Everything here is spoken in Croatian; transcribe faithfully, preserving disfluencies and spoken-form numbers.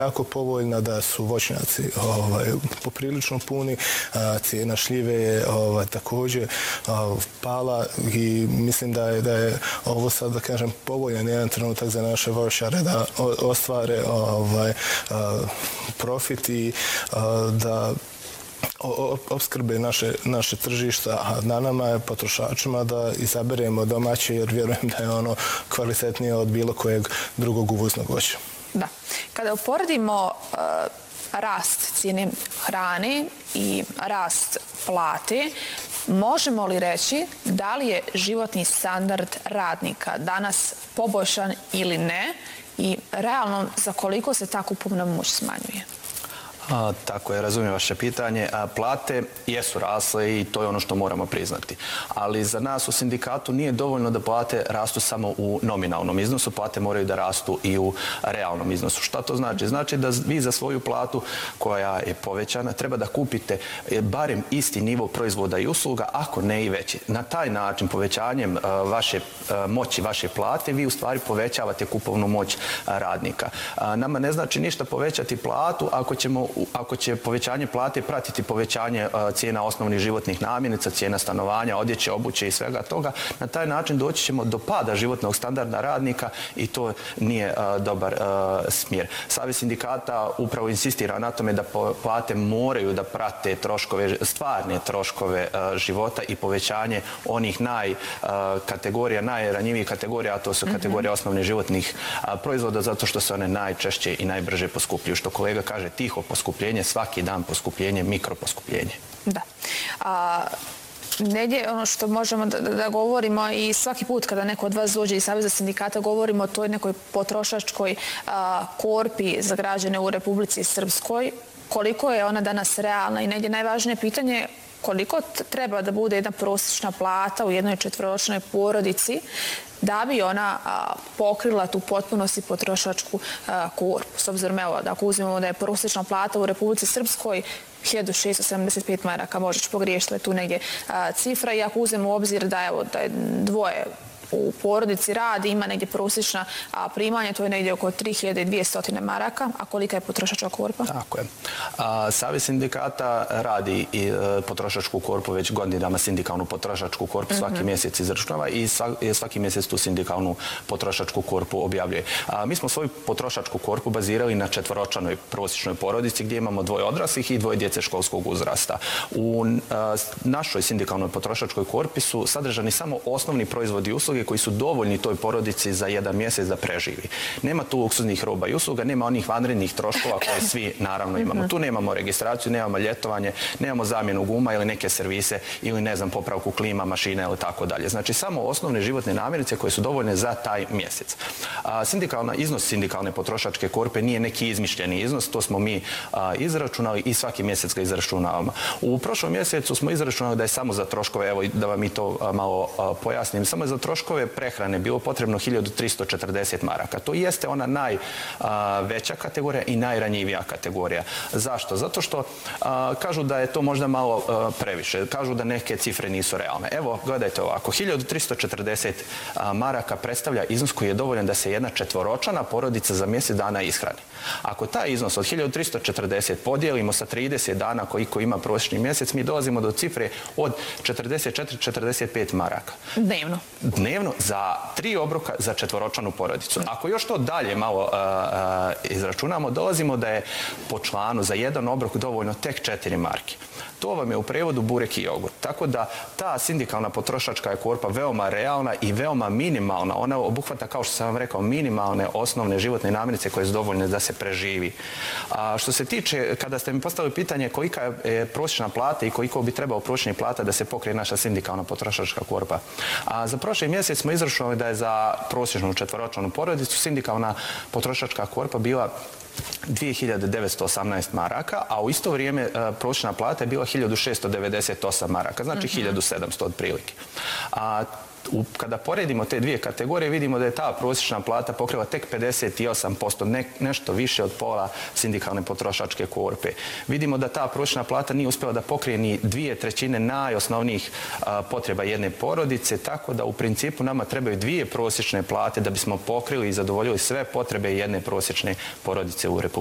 jako povoljna, da su voćnjaci ovaj, poprilično puni, a, cijena šljive je ovaj, također a, pala i mislim da je, da je ovo sad, da kažem, povoljan jedan trenutak za naše voćare da ostvare ovaj, a, profit i a, da opskrbe naše, naše tržišta, a na nama je potrošačima da izaberemo domaće, jer vjerujem da je ono kvalitetnije od bilo kojeg drugog uvoznog voća. Da. Kada uporedimo uh, rast cijene hrane i rast plate, možemo li reći da li je životni standard radnika danas poboljšan ili ne i realno za koliko se ta kupovna moć smanjuje? A, tako je, razumijem vaše pitanje. A, plate jesu rasle i to je ono što moramo priznati. Ali za nas u sindikatu nije dovoljno da plate rastu samo u nominalnom iznosu, plate moraju da rastu i u realnom iznosu. Šta to znači? Znači da vi za svoju platu koja je povećana treba da kupite barem isti nivo proizvoda i usluga, ako ne i veći. Na taj način, povećanjem a, vaše a, moći, vaše plate, vi u stvari povećavate kupovnu moć a, radnika. A, nama ne znači ništa povećati platu ako ćemo ako će povećanje plate pratiti povećanje cijena osnovnih životnih namirnica, cijena stanovanja, odjeće, obuće i svega toga. Na taj način doći ćemo do pada životnog standarda radnika i to nije dobar smjer. Savez sindikata upravo insistira na tome da plate moraju da prate troškove, stvarne troškove života i povećanje onih naj kategorija, najranjivijih kategorija, a to su kategorije osnovnih životnih proizvoda, zato što se one najčešće i najbrže poskupljuju. Što kolega kaže, tiho poskupljenje, svaki dan poskupljenje, mikroposkupljenje. Da. A, negdje ono što možemo da, da govorimo i svaki put kada neko od vas dođe iz Saveza sindikata govorimo o toj nekoj potrošačkoj a, korpi za građane u Republici Srpskoj, koliko je ona danas realna i negdje najvažnije pitanje koliko treba da bude jedna prosječna plata u jednoj četvoročnoj porodici da bi ona a, pokrila tu potpunosti potrošačku a, korpu. S obzirom, evo, da ako uzmemo da je prosječna plata u Republici Srpskoj hiljadu šesto sedamdeset pet maraka, možeš pogriješiti tu negdje a, cifra, i ako uzmemo u obzir da, evo, da je dvoje u porodici radi, ima negdje prosječna a, primanja, to je negdje oko tri hiljade dvjesto maraka, a kolika je potrošačka korpa? Tako je. A, Savez sindikata radi i e, potrošačku korpu već godinama, sindikalnu potrošačku korpu svaki mm-hmm. mjesec izračunava i svaki, svaki mjesec tu sindikalnu potrošačku korpu objavljuje. A, mi smo svoju potrošačku korpu bazirali na četvoročanoj prosječnoj porodici gdje imamo dvoje odraslih i dvoje djece školskog uzrasta. U a, našoj sindikalnoj potrošačkoj korpi su sadržani samo osnovni proizvodi i usluge koji su dovoljni toj porodici za jedan mjesec da preživi. Nema tu luksuznih roba i usluga, nema onih vanrednih troškova koje svi naravno imamo. Tu nemamo registraciju, nemamo ljetovanje, nemamo zamjenu guma ili neke servise ili ne znam popravku klima, mašine ili tako dalje. Znači samo osnovne životne namirnice koje su dovoljne za taj mjesec. A, sindikalna, iznos sindikalne potrošačke korpe nije neki izmišljeni iznos, to smo mi a, izračunali i svaki mjesec ga izračunavamo. U prošlom mjesecu smo izračunali da je samo za troškove, evo da vam i to a, malo a, pojasnim, samo je za troškove prehrane bilo potrebno hiljadu tristo četrdeset maraka. To jeste ona najveća kategorija i najranjivija kategorija. Zašto? Zato što a, kažu da je to možda malo a, previše. Kažu da neke cifre nisu realne. Evo, gledajte ovako. hiljadu tristo četrdeset maraka predstavlja iznos koji je dovoljan da se jedna četvoročana porodica za mjesec dana ishrani. Ako taj iznos od hiljadu tristo četrdeset podijelimo sa trideset dana koliko ima prosječni mjesec, mi dolazimo do cifre od četrdeset četiri do četrdeset pet maraka. Dnevno. Dnevno za tri obroka za četvoročanu porodicu. Ako još to dalje malo a, a, izračunamo, dolazimo da je po članu za jedan obrok dovoljno tek četiri marke. To vam je u prevodu burek i jogurt. Tako da ta sindikalna potrošačka je korpa veoma realna i veoma minimalna. Ona obuhvata, kao što sam vam rekao, minimalne osnovne životne namirnice koje su dovoljne da se preživi. A što se tiče, kada ste mi postavili pitanje kolika je prosječna plata i koliko bi trebao prosječni plata da se pokrije naša sindikalna potrošačka korpa. A za prošli mjesec smo izračunali da je za prosječnu četvoročlanu porodicu sindikalna potrošačka korpa bila dvije hiljade devetsto osamnaest maraka, a u isto vrijeme prosječna plata je bila hiljadu šesto devedeset osam maraka, znači mm-hmm. hiljadu sedamsto otprilike. A U, kada poredimo te dvije kategorije, vidimo da je ta prosječna plata pokrila tek pedeset osam posto, ne, nešto više od pola sindikalne potrošačke korpe. Vidimo da ta prosječna plata nije uspjela da pokrije ni dvije trećine najosnovnijih a, potreba jedne porodice, tako da u principu nama trebaju dvije prosječne plate da bismo pokrili i zadovoljili sve potrebe jedne prosječne porodice u Republici.